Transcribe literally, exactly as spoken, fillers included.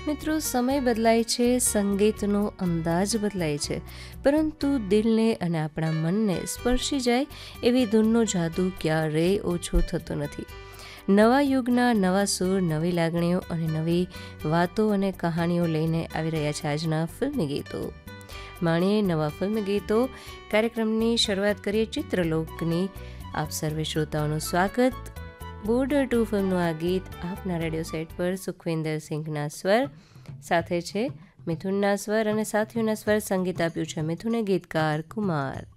મિત્રો, સમય બદલાય છે, સંગીતનો અંદાજ બદલાય છે, પરંતુ દિલને અને આપણા મનને સ્પર્શી જાય એવી ધૂનનો જાદુ ક્યારેય ઓછો થતો નથી. નવા યુગના નવા સૂર, નવી લાગણીઓ અને નવી વાતો અને કહાણીઓ લઈને આવી રહ્યા છે આજના ફિલ્મી ગીતો. માણીએ નવા ફિલ્મી ગીતો કાર્યક્રમની શરૂઆત કરીએ ચિત્રલોકની. આપ સર્વે શ્રોતાઓનું સ્વાગત. બોર્ડર ટુ ફિલ્મનું આ ગીત આપના રેડિયો સેટ પર સુખવિન્દર સિંઘના સ્વર સાથે છે મિથુનના સ્વર અને સાથીઓના સ્વર. સંગીત આપ્યું છે મિથુને, ગીતકાર કુમાર.